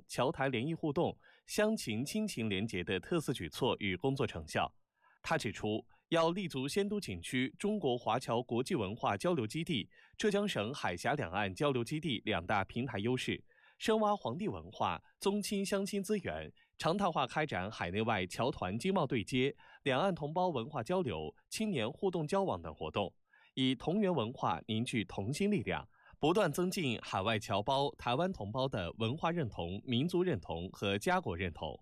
侨台联谊互动、乡情亲情联结的特色举措与工作成效。他指出，要立足仙都景区中国华侨国际文化交流基地、浙江省海峡两岸交流基地两大平台优势，深挖皇帝文化、宗亲乡亲资源，常态化开展海内外侨团经贸对接、两岸同胞文化交流、青年互动交往等活动，以同源文化凝聚同心力量，不断增进海外侨胞、台湾同胞的文化认同、民族认同和家国认同。